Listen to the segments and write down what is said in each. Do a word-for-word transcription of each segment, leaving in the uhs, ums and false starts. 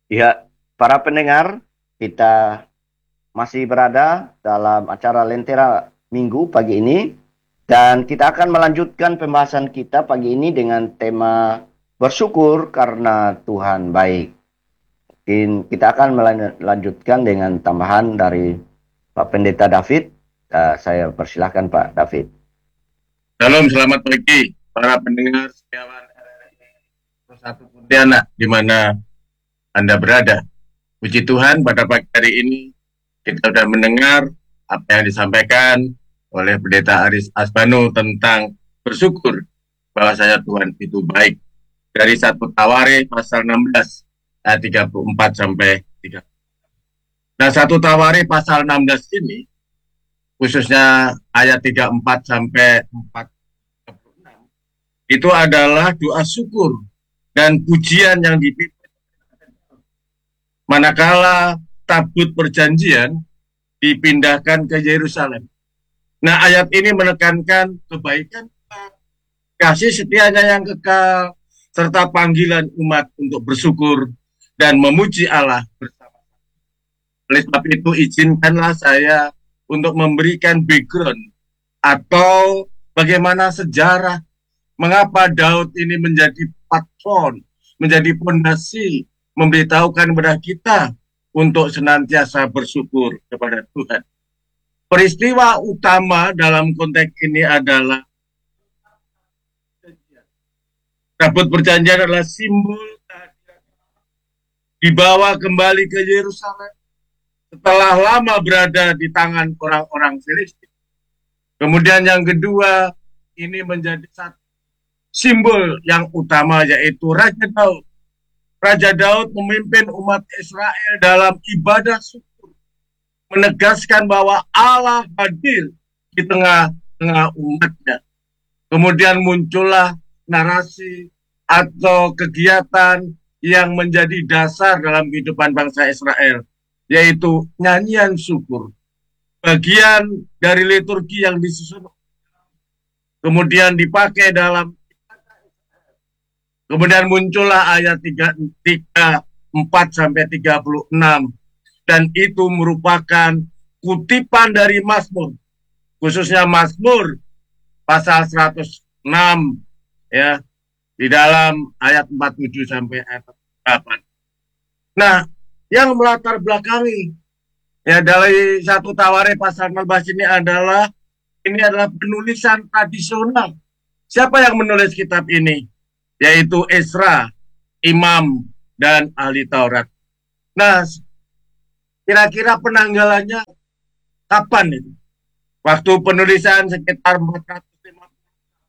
Ya, para pendengar, kita masih berada dalam acara Lentera Minggu pagi ini, dan kita akan melanjutkan pembahasan kita pagi ini dengan tema bersyukur karena Tuhan baik. Mungkin kita akan melanjutkan dengan tambahan dari Pak Pendeta David. Uh, saya persilahkan Pak David. Salam, selamat pagi para pendengar setiawan satu Pontianak di mana Anda berada. Puji Tuhan, pada pagi hari ini kita sudah mendengar apa yang disampaikan oleh Pendeta Aris Asbano tentang bersyukur bahwa saya Tuhan itu baik. Dari satu Taware pasal enam belas ayat tiga puluh empat sampai tiga puluh. Nah, satu Taware pasal enam belas ini khususnya ayat tiga puluh empat sampai empat puluh enam itu adalah doa syukur dan pujian yang dipimpin manakala tabut perjanjian dipindahkan ke Yerusalem. Nah, ayat ini menekankan kebaikan, kasih setianya yang kekal, serta panggilan umat untuk bersyukur dan memuji Allah bersama. Oleh sebab itu, izinkanlah saya untuk memberikan background atau bagaimana sejarah mengapa Daud ini menjadi patron, menjadi fondasi, memberitahukan kepada kita untuk senantiasa bersyukur kepada Tuhan. Peristiwa utama dalam konteks ini adalah tabut perjanjian adalah simbol dibawa kembali ke Yerusalem setelah lama berada di tangan orang-orang Filistin. Kemudian yang kedua, ini menjadi satu simbol yang utama yaitu Raja Daud. Raja Daud memimpin umat Israel dalam ibadah syukur, menegaskan bahwa Allah hadir di tengah-tengah umatnya. Kemudian muncullah narasi atau kegiatan yang menjadi dasar dalam kehidupan bangsa Israel, yaitu nyanyian syukur. Bagian dari liturgi yang disusun kemudian dipakai dalam. Kemudian muncullah ayat tiga puluh empat sampai tiga puluh enam, dan itu merupakan kutipan dari Mazmur, khususnya Mazmur pasal seratus enam ya, di dalam ayat empat puluh tujuh sampai ayat delapan. Nah, yang melatar belakangi ya dari satu Taware pasal enam belas ini adalah ini adalah penulisan tradisional. Siapa yang menulis kitab ini? Yaitu Ezra, imam dan ahli Taurat. Nah, kira-kira penanggalannya kapan itu? Waktu penulisan sekitar empat ratus lima puluh,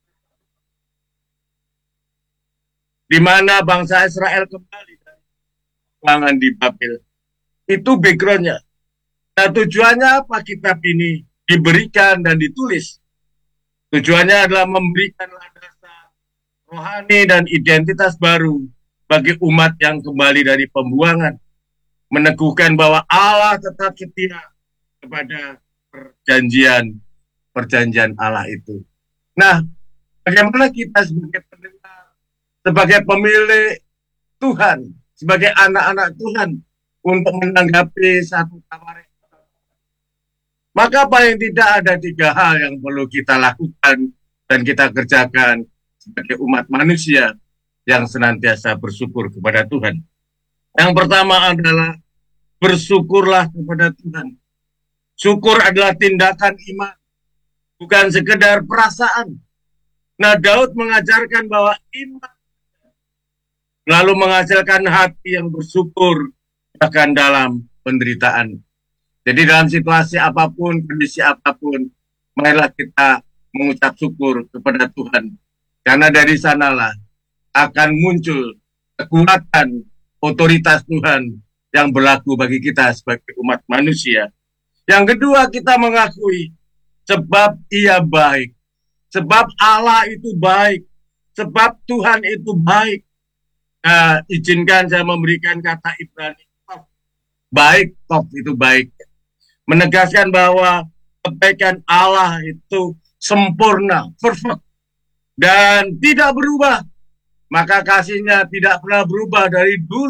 di mana bangsa Israel kembali dari peperangan di Babel. Itu backgroundnya. Nah, tujuannya apa kitab ini diberikan dan ditulis? Tujuannya adalah memberikan landasan rohani dan identitas baru bagi umat yang kembali dari pembuangan, meneguhkan bahwa Allah tetap setia kepada perjanjian perjanjian Allah itu. Nah, bagaimana kita sebagai pendengar, sebagai pemilik Tuhan, sebagai anak-anak Tuhan untuk menanggapi satu Taware? Maka paling tidak ada tiga hal yang perlu kita lakukan dan kita kerjakan sebagai umat manusia yang senantiasa bersyukur kepada Tuhan. Yang pertama adalah bersyukurlah kepada Tuhan. Syukur adalah tindakan iman, bukan sekedar perasaan. Nah, Daud mengajarkan bahwa iman lalu menghasilkan hati yang bersyukur bahkan dalam penderitaan. Jadi dalam situasi apapun, kondisi apapun, marilah kita mengucap syukur kepada Tuhan. Karena dari sanalah akan muncul kekuatan otoritas Tuhan yang berlaku bagi kita sebagai umat manusia. Yang kedua, kita mengakui sebab Ia baik, sebab Allah itu baik, sebab Tuhan itu baik. Nah, izinkan saya memberikan kata Ibrani, baik, toh itu baik. Menegaskan bahwa kebaikan Allah itu sempurna, perfect, dan tidak berubah. Maka kasihnya tidak pernah berubah dari dulu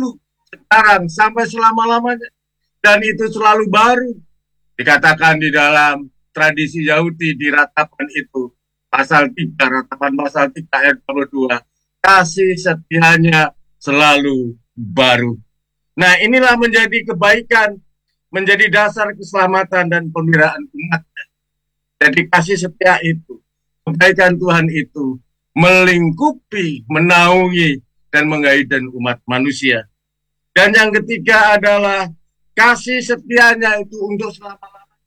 sekarang sampai selama-lamanya. Dan itu selalu baru. Dikatakan di dalam tradisi Yahudi di ratapan itu, pasal tiga, ratapan pasal tiga ayat dua puluh dua, kasih setianya selalu baru. Nah, inilah menjadi kebaikan, menjadi dasar keselamatan dan pemeliharaan umat. Jadi kasih setia itu, kebaikan Tuhan itu melingkupi, menaungi, dan menggaiden umat manusia. Dan yang ketiga adalah kasih setianya itu untuk selama-lamanya.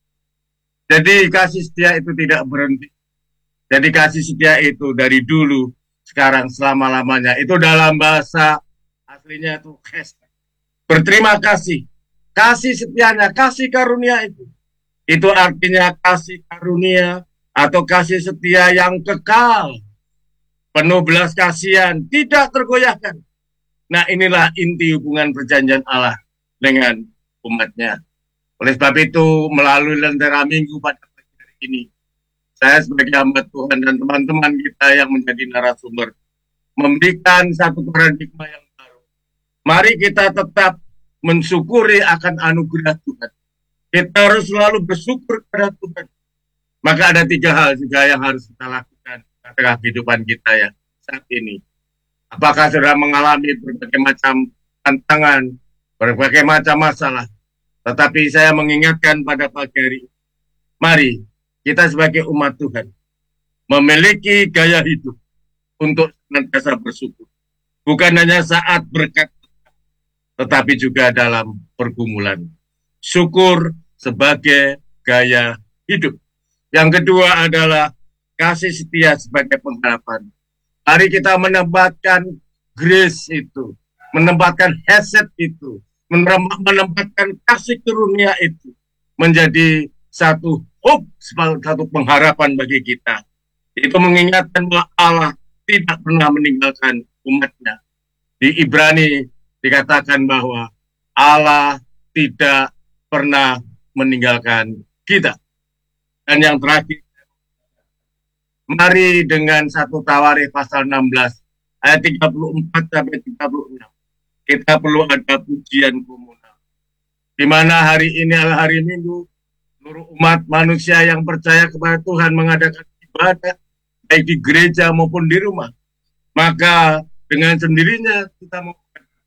Jadi kasih setia itu tidak berhenti. Jadi kasih setia itu dari dulu, sekarang, selama-lamanya. Itu dalam bahasa aslinya itu chesed. Berterima kasih. Kasih setianya, kasih karunia itu. Itu artinya kasih karunia atau kasih setia yang kekal. Penuh belas kasihan, tidak tergoyahkan. Nah, inilah inti hubungan perjanjian Allah dengan umatnya. Oleh sebab itu, melalui Lentera Minggu pada pagi hari ini, saya sebagai hamba Tuhan dan teman-teman kita yang menjadi narasumber, memberikan satu paradigma yang baru. Mari kita tetap mensyukuri akan anugerah Tuhan. Kita harus selalu bersyukur kepada Tuhan. Maka ada tiga hal juga yang harus kita lakukan di tengah kehidupan kita ya saat ini. Apakah sudah mengalami berbagai macam tantangan, berbagai macam masalah. Tetapi saya mengingatkan pada pagi hari, mari kita sebagai umat Tuhan memiliki gaya hidup untuk senantiasa bersyukur. Bukan hanya saat berkat, tetapi juga dalam pergumulan. Syukur sebagai gaya hidup. Yang kedua adalah kasih setia sebagai pengharapan. Mari kita menempatkan grace itu, menempatkan hesed itu, menempatkan kasih karunia itu menjadi satu hope, satu pengharapan bagi kita. Itu mengingatkan bahwa Allah tidak pernah meninggalkan umatnya. Di Ibrani dikatakan bahwa Allah tidak pernah meninggalkan kita. Dan yang terakhir, mari dengan satu Tawarikh pasal enam belas ayat tiga puluh empat sampai tiga puluh enam. Kita perlu ada pujian komunal. Di mana hari ini adalah hari Minggu, seluruh umat manusia yang percaya kepada Tuhan mengadakan ibadah baik di gereja maupun di rumah. Maka dengan sendirinya kita mau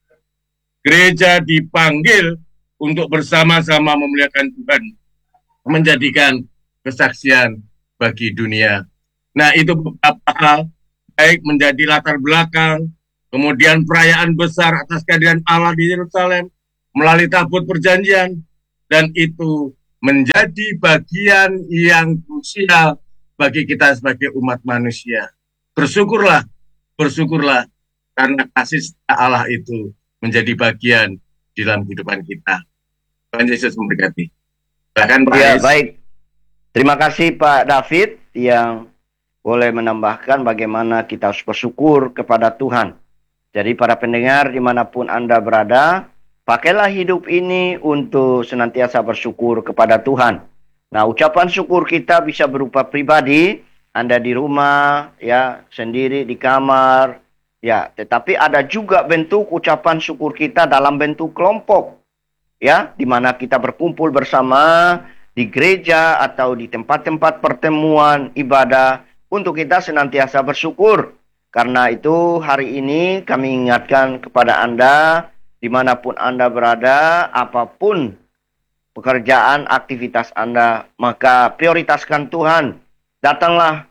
gereja dipanggil untuk bersama-sama memuliakan Tuhan, menjadikan kesaksian bagi dunia. Nah, itu beberapa hal, baik menjadi latar belakang, kemudian perayaan besar atas kehadiran Allah di Yerusalem melalui tabut perjanjian, dan itu menjadi bagian yang krusial bagi kita sebagai umat manusia. Bersyukurlah, bersyukurlah, karena kasih Allah itu menjadi bagian dalam kehidupan kita. Tuhan Yesus memberkati. Bahkan Pak Ya, Ais. baik. Terima kasih Pak David yang boleh menambahkan bagaimana kita harus bersyukur kepada Tuhan. Jadi para pendengar dimanapun Anda berada, pakailah hidup ini untuk senantiasa bersyukur kepada Tuhan. Nah, ucapan syukur kita bisa berupa pribadi, Anda di rumah, ya, sendiri di kamar, ya, tetapi ada juga bentuk ucapan syukur kita dalam bentuk kelompok, ya, di mana kita berkumpul bersama di gereja atau di tempat-tempat pertemuan ibadah untuk kita senantiasa bersyukur. Karena itu hari ini kami ingatkan kepada Anda, dimanapun Anda berada, apapun pekerjaan, aktivitas Anda, maka prioritaskan Tuhan. Datanglah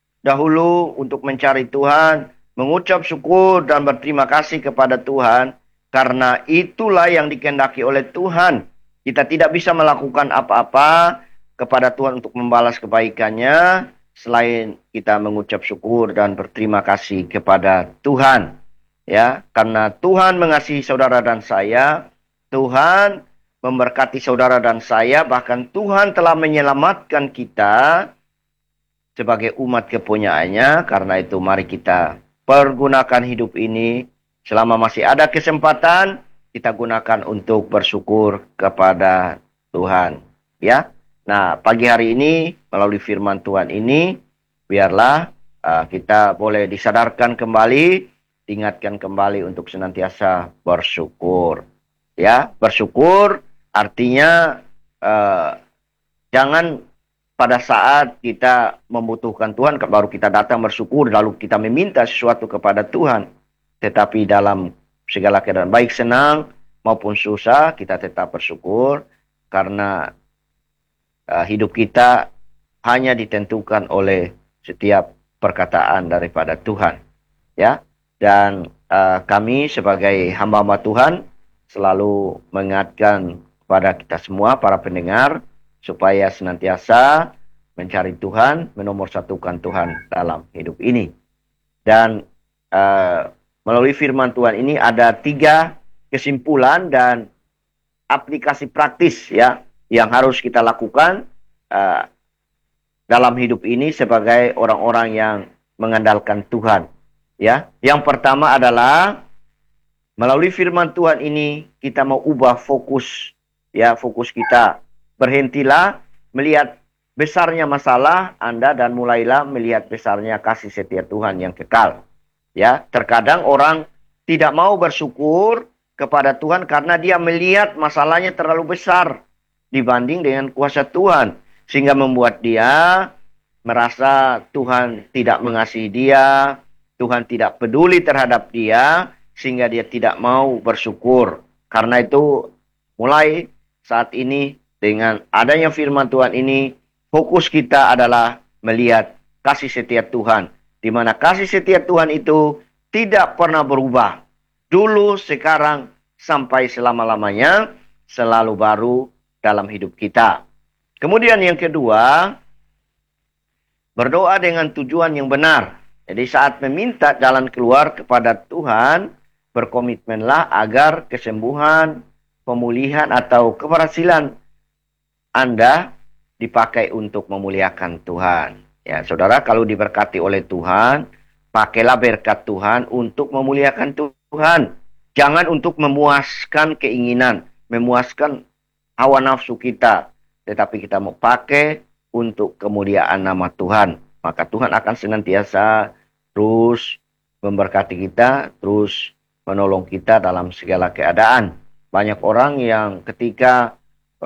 dahulu untuk mencari Tuhan, mengucap syukur dan berterima kasih kepada Tuhan, karena itulah yang dikehendaki oleh Tuhan. Kita tidak bisa melakukan apa-apa kepada Tuhan untuk membalas kebaikannya, selain kita mengucap syukur dan berterima kasih kepada Tuhan. Ya, karena Tuhan mengasihi saudara dan saya, Tuhan memberkati saudara dan saya, bahkan Tuhan telah menyelamatkan kita sebagai umat kepunyaannya. Karena itu mari kita pergunakan hidup ini selama masih ada kesempatan, kita gunakan untuk bersyukur kepada Tuhan. Ya, nah pagi hari ini melalui firman Tuhan ini, biarlah uh, kita boleh disadarkan kembali, diingatkan kembali untuk senantiasa bersyukur. Ya, bersyukur artinya eh, jangan pada saat kita membutuhkan Tuhan baru kita datang bersyukur lalu kita meminta sesuatu kepada Tuhan. Tetapi dalam segala keadaan baik senang maupun susah kita tetap bersyukur karena uh, hidup kita hanya ditentukan oleh setiap perkataan daripada Tuhan, ya. Dan uh, kami sebagai hamba-hamba Tuhan selalu mengingatkan kepada kita semua para pendengar supaya senantiasa mencari Tuhan, menomorsatukan Tuhan dalam hidup ini. Dan uh, melalui firman Tuhan ini ada tiga kesimpulan dan aplikasi praktis ya yang harus kita lakukan uh, dalam hidup ini sebagai orang-orang yang mengandalkan Tuhan. Ya, yang pertama adalah melalui firman Tuhan ini kita mau ubah fokus, ya fokus kita. Berhentilah melihat besarnya masalah Anda dan mulailah melihat besarnya kasih setia Tuhan yang kekal. Ya, terkadang orang tidak mau bersyukur kepada Tuhan karena dia melihat masalahnya terlalu besar dibanding dengan kuasa Tuhan, sehingga membuat dia merasa Tuhan tidak mengasihi dia, Tuhan tidak peduli terhadap dia, sehingga dia tidak mau bersyukur. Karena itu mulai saat ini dengan adanya firman Tuhan ini, fokus kita adalah melihat kasih setia Tuhan. Di mana kasih setia Tuhan itu tidak pernah berubah. Dulu, sekarang, sampai selama-lamanya, selalu baru dalam hidup kita. Kemudian yang kedua, berdoa dengan tujuan yang benar. Jadi saat meminta jalan keluar kepada Tuhan, berkomitmenlah agar kesembuhan, pemulihan, atau keberhasilan Anda dipakai untuk memuliakan Tuhan. Ya, saudara, kalau diberkati oleh Tuhan, pakailah berkat Tuhan untuk memuliakan Tuhan. Jangan untuk memuaskan keinginan, memuaskan hawa nafsu kita. Tetapi kita mau pakai untuk kemuliaan nama Tuhan. Maka Tuhan akan senantiasa terus memberkati kita, terus menolong kita dalam segala keadaan. Banyak orang yang ketika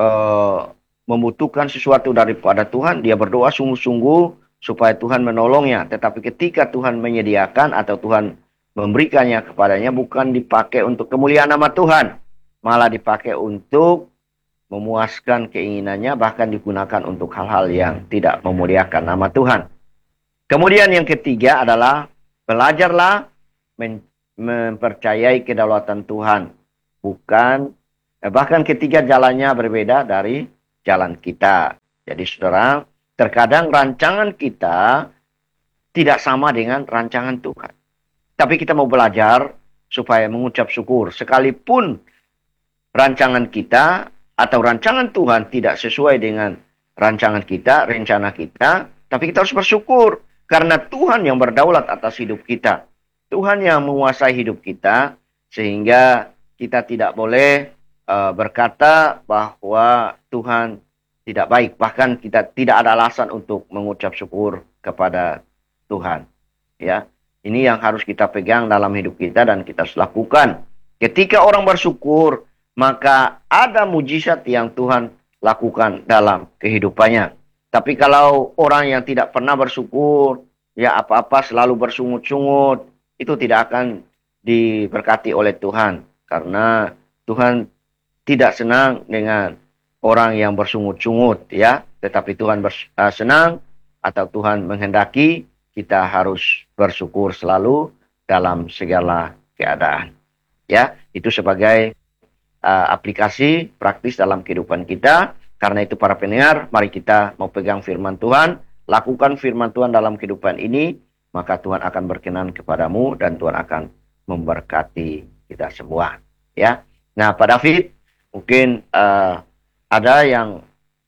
uh, membutuhkan sesuatu daripada Tuhan, dia berdoa sungguh-sungguh supaya Tuhan menolongnya. Tetapi ketika Tuhan menyediakan atau Tuhan memberikannya kepadanya, bukan dipakai untuk kemuliaan nama Tuhan, malah dipakai untuk memuaskan keinginannya, bahkan digunakan untuk hal-hal yang tidak memuliakan nama Tuhan. Kemudian yang ketiga adalah belajarlah men mempercayai kedaulatan Tuhan. Bukan, eh, bahkan ketiga jalannya berbeda dari jalan kita. Jadi saudara, terkadang rancangan kita tidak sama dengan rancangan Tuhan. Tapi kita mau belajar supaya mengucap syukur. Sekalipun rancangan kita atau rancangan Tuhan tidak sesuai dengan rancangan kita, rencana kita, tapi kita harus bersyukur. Karena Tuhan yang berdaulat atas hidup kita. Tuhan yang menguasai hidup kita, sehingga kita tidak boleh uh, berkata bahwa Tuhan tidak baik. Bahkan kita tidak ada alasan untuk mengucap syukur kepada Tuhan. Ya, ini yang harus kita pegang dalam hidup kita dan kita harus lakukan. Ketika orang bersyukur, maka ada mujizat yang Tuhan lakukan dalam kehidupannya. Tapi kalau orang yang tidak pernah bersyukur, ya apa-apa selalu bersungut-sungut, itu tidak akan diberkati oleh Tuhan. Karena Tuhan tidak senang dengan orang yang bersungut-sungut, ya. Tetapi Tuhan uh, senang atau Tuhan menghendaki kita harus bersyukur selalu dalam segala keadaan. Ya, itu sebagai uh, aplikasi praktis dalam kehidupan kita. Karena itu para pendengar, mari kita mau pegang firman Tuhan, lakukan firman Tuhan dalam kehidupan ini, maka Tuhan akan berkenan kepadamu dan Tuhan akan memberkati kita semua. Ya, nah Pak David, mungkin uh, ada yang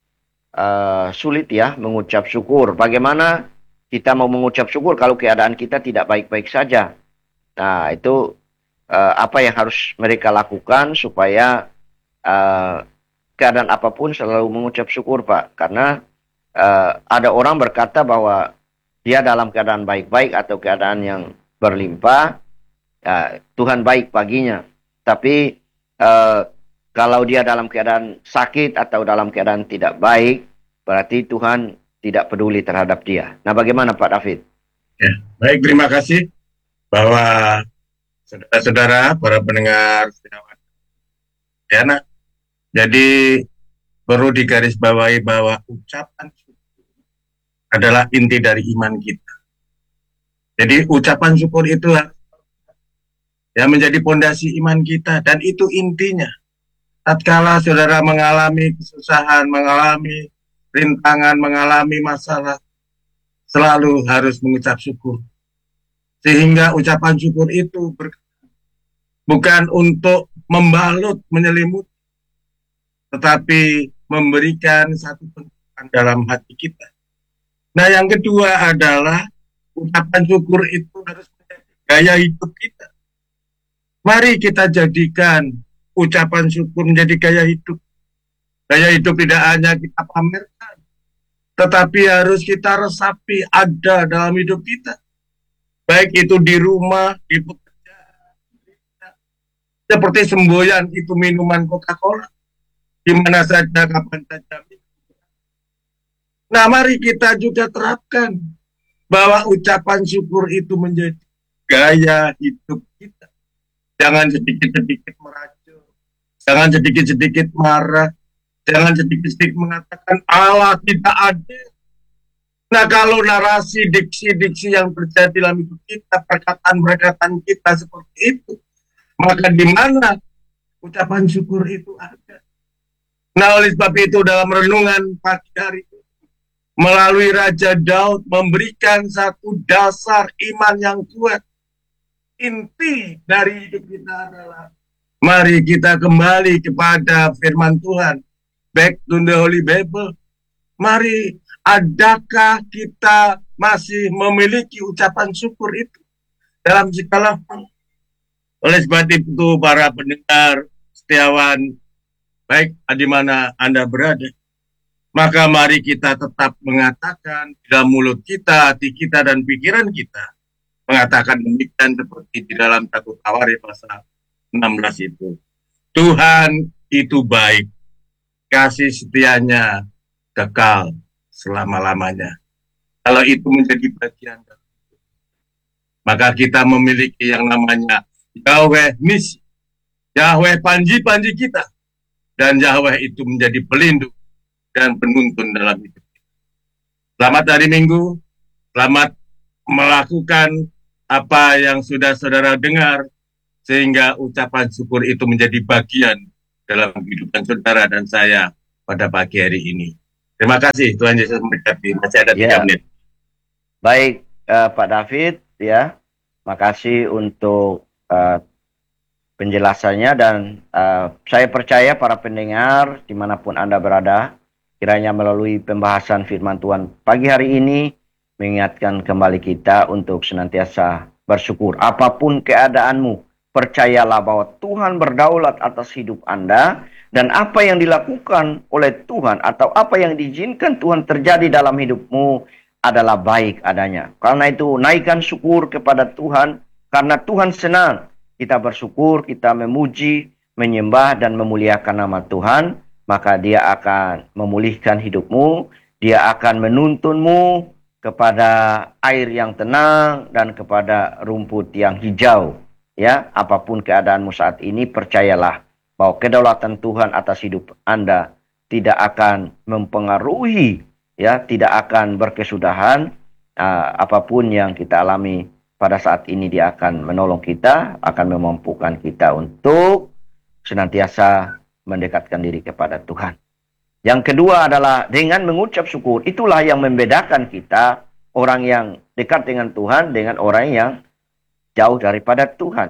uh, sulit ya mengucap syukur. Bagaimana kita mau mengucap syukur kalau keadaan kita tidak baik-baik saja? Nah itu uh, apa yang harus mereka lakukan supaya uh, keadaan apapun selalu mengucap syukur, Pak. Karena uh, ada orang berkata bahwa dia dalam keadaan baik-baik atau keadaan yang berlimpah, uh, Tuhan baik baginya. Tapi uh, Kalau dia dalam keadaan sakit atau dalam keadaan tidak baik, berarti Tuhan tidak peduli terhadap dia. Nah, bagaimana Pak David? Ya, baik, terima kasih bahwa saudara-saudara, para pendengar setiawan, ya nak. Jadi perlu digarisbawahi bahwa ucapan syukur adalah inti dari iman kita. Jadi ucapan syukur itu yang menjadi pondasi iman kita, dan itu intinya. Tatkala saudara mengalami kesusahan, mengalami rintangan, mengalami masalah, selalu harus mengucap syukur. Sehingga ucapan syukur itu bukan untuk membalut, menyelimut, tetapi memberikan satu pendidikan dalam hati kita. Nah, yang kedua adalah ucapan syukur itu harus menjadi gaya hidup kita. Mari kita jadikan ucapan syukur menjadi gaya hidup. Gaya hidup tidak hanya kita pamerkan, tetapi harus kita resapi, ada dalam hidup kita. Baik itu di rumah, di pekerjaan, seperti semboyan itu minuman Coca-Cola, di mana saja, kapan saja. Nah, mari kita juga terapkan bahwa ucapan syukur itu menjadi gaya hidup kita. Jangan sedikit-sedikit meracun, jangan sedikit-sedikit marah, jangan sedikit-sedikit mengatakan Allah tidak adil. Nah, kalau narasi diksi-diksi yang terjadi dalam hidup kita, perkataan-perkataan kita seperti itu, maka di mana ucapan syukur itu ada? Nah, oleh sebab itu dalam renungan pagi hari ini, melalui Raja Daud memberikan satu dasar iman yang kuat. Inti dari hidup kita adalah mari kita kembali kepada firman Tuhan. Back to the Holy Bible. Mari, adakah kita masih memiliki ucapan syukur itu dalam segala hal? Oleh sebab itu, para pendengar setiawan, baik di mana Anda berada, maka mari kita tetap mengatakan dalam mulut kita, hati kita, dan pikiran kita, mengatakan demikian seperti di dalam satu Tawarikh pasal enam belas itu. Tuhan itu baik, kasih setianya kekal selama-lamanya. Kalau itu menjadi bagian, maka kita memiliki yang namanya Yahweh Nisi, Yahweh panji-panji kita, dan Yahweh itu menjadi pelindung dan penuntun dalam hidup kita. Selamat hari Minggu, selamat melakukan apa yang sudah saudara dengar, sehingga ucapan syukur itu menjadi bagian dalam kehidupan saudara dan saya pada pagi hari ini. Terima kasih, Tuhan Yesus memberkati. Masih ada tiga Ya. menit. Baik, uh, Pak David, ya, makasih untuk uh, penjelasannya, dan uh, saya percaya para pendengar dimanapun Anda berada, kiranya melalui pembahasan firman Tuhan pagi hari ini mengingatkan kembali kita untuk senantiasa bersyukur. Apapun keadaanmu, percayalah bahwa Tuhan berdaulat atas hidup Anda, dan apa yang dilakukan oleh Tuhan atau apa yang diizinkan Tuhan terjadi dalam hidupmu adalah baik adanya. Karena itu, naikkan syukur kepada Tuhan, karena Tuhan senang kita bersyukur, kita memuji, menyembah, dan memuliakan nama Tuhan, maka Dia akan memulihkan hidupmu, Dia akan menuntunmu kepada air yang tenang dan kepada rumput yang hijau. Ya, apapun keadaanmu saat ini, percayalah bahwa kedaulatan Tuhan atas hidup Anda tidak akan mempengaruhi, ya, tidak akan berkesudahan. Uh, apapun yang kita alami pada saat ini, Dia akan menolong kita, akan memampukan kita untuk senantiasa mendekatkan diri kepada Tuhan. Yang kedua adalah dengan mengucap syukur. Itulah yang membedakan kita, orang yang dekat dengan Tuhan dengan orang yang jauh daripada Tuhan.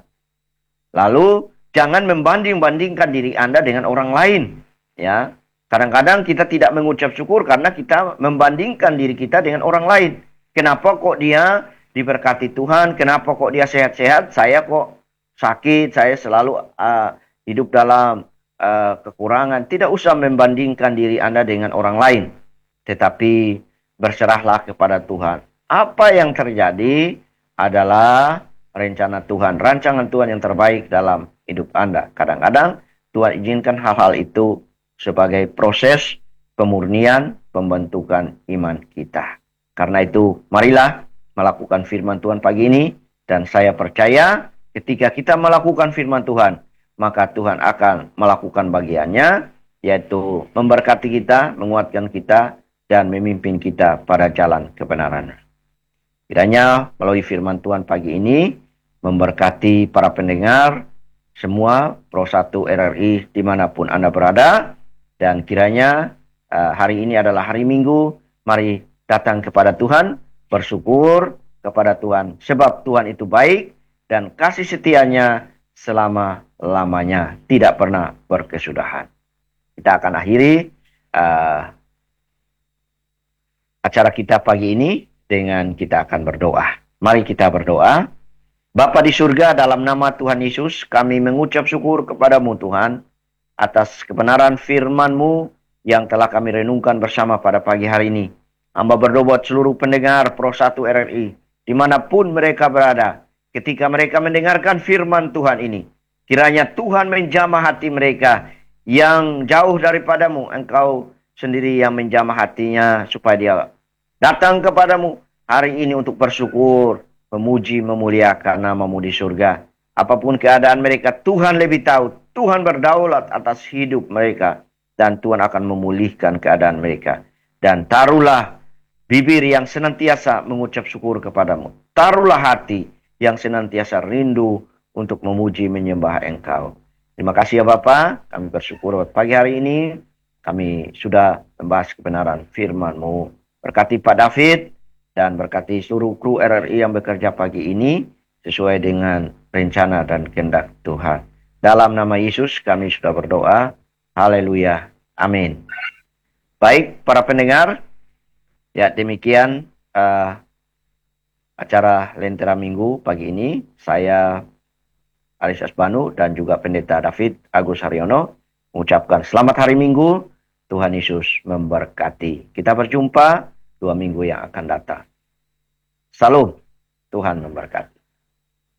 Lalu jangan membanding-bandingkan diri Anda dengan orang lain. Ya, kadang-kadang kita tidak mengucap syukur karena kita membandingkan diri kita dengan orang lain. Kenapa kok dia diberkati Tuhan? Kenapa kok dia sehat-sehat? Saya kok sakit? Saya selalu uh, hidup dalam uh, kekurangan. Tidak usah membandingkan diri Anda dengan orang lain, tetapi berserahlah kepada Tuhan. Apa yang terjadi adalah rencana Tuhan, rancangan Tuhan yang terbaik dalam hidup Anda. Kadang-kadang Tuhan izinkan hal-hal itu sebagai proses pemurnian, pembentukan iman kita. Karena itu, marilah melakukan firman Tuhan pagi ini, dan saya percaya ketika kita melakukan firman Tuhan, maka Tuhan akan melakukan bagiannya, yaitu memberkati kita, menguatkan kita, dan memimpin kita pada jalan kebenaran. Kiranya melalui firman Tuhan pagi ini, memberkati para pendengar, semua Pro satu R R I dimanapun Anda berada, dan kiranya uh, hari ini adalah hari Minggu, mari datang kepada Tuhan, bersyukur kepada Tuhan, sebab Tuhan itu baik, dan kasih setianya selama-lamanya, tidak pernah berkesudahan. Kita akan akhiri uh, acara kita pagi ini dengan kita akan berdoa. Mari kita berdoa. Bapa di surga, dalam nama Tuhan Yesus, kami mengucap syukur kepadamu Tuhan, atas kebenaran firman-Mu yang telah kami renungkan bersama pada pagi hari ini. Hamba berdoa buat seluruh pendengar Pro satu R R I, dimanapun mereka berada, ketika mereka mendengarkan firman Tuhan ini, kiranya Tuhan menjamah hati mereka yang jauh daripadamu. Engkau sendiri yang menjamah hatinya supaya dia datang kepadamu hari ini untuk bersyukur, memuji, memuliakan nama-Mu di surga. Apapun keadaan mereka, Tuhan lebih tahu. Tuhan berdaulat atas hidup mereka, dan Tuhan akan memulihkan keadaan mereka. Dan taruhlah bibir yang senantiasa mengucap syukur kepadamu. Taruhlah hati yang senantiasa rindu untuk memuji, menyembah Engkau. Terima kasih ya Bapa, kami bersyukur buat pagi hari ini. Kami sudah membahas kebenaran firman-Mu. Berkati Pak David, dan berkati seluruh kru R R I yang bekerja pagi ini sesuai dengan rencana dan kehendak Tuhan. Dalam nama Yesus kami sudah berdoa. Haleluya. Amin. Baik para pendengar, ya demikian uh, acara Lentera Minggu pagi ini. Saya Aris Asbanu dan juga Pendeta David Agus Haryono mengucapkan selamat hari Minggu. Tuhan Yesus memberkati. Kita berjumpa dua minggu yang akan datang. Salam, Tuhan memberkati.